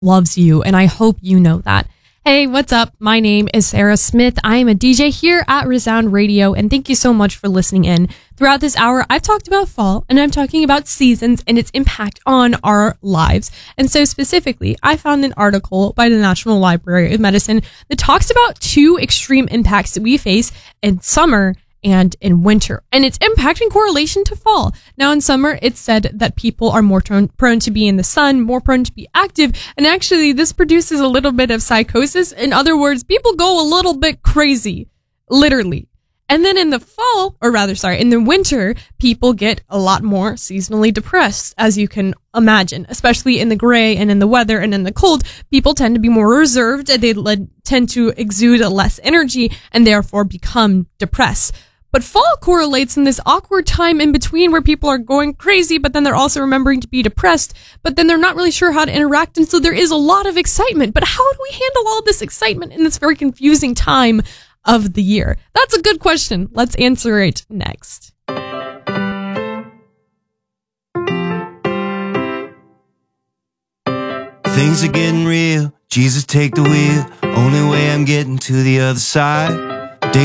loves you, and I hope you know that. Hey, what's up? My name is Sarah Smith. I am a DJ here at Resound Radio, and thank you so much for listening in. Throughout this hour, I've talked about fall, and I'm talking about seasons and its impact on our lives. And so specifically, I found an article by the National Library of Medicine that talks about two extreme impacts that we face in summer and in winter, and its impact in correlation to fall. Now, in summer, it's said that people are more prone to be in the sun, more prone to be active, and actually this produces a little bit of psychosis. In other words, people go a little bit crazy, literally. And then in the in the winter, people get a lot more seasonally depressed, as you can imagine, especially in the gray and in the weather and in the cold. People tend to be more reserved, and they tend to exude less energy and therefore become depressed. But fall correlates in this awkward time in between where people are going crazy, but then they're also remembering to be depressed, but then they're not really sure how to interact, and so there is a lot of excitement. But how do we handle all this excitement in this very confusing time of the year? That's a good question. Let's answer it next. Things are getting real. Jesus, take the wheel. Only way I'm getting to the other side.